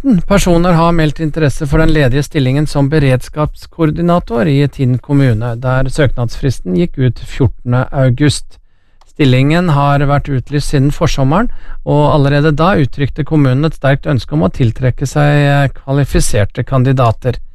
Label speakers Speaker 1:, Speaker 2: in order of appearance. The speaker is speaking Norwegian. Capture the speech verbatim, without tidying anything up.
Speaker 1: fjorten personer har meldt interesse for den ledige stillingen som beredskapskoordinator i Tinn kommune, der søknadsfristen gikk ut fjortende august. Stillingen har vært utlyst siden forsommeren, og allerede da uttrykte kommunen et sterkt ønske om å tiltrekke seg kvalifiserte kandidater.